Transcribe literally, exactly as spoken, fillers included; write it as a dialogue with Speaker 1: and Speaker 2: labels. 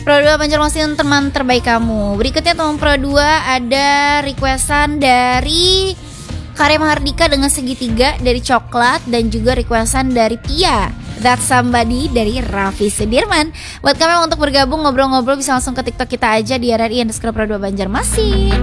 Speaker 1: Pro dua Banjarmasin teman terbaik kamu. Berikutnya teman Pro dua ada requestan dari Karya Mahardika dengan segitiga dari Coklat, dan juga requestan dari Pia That's Somebody dari Raffi Sudirman. Buat kalian untuk bergabung ngobrol-ngobrol bisa langsung ke TikTok kita aja di R R I underscore Pro dua Banjarmasin.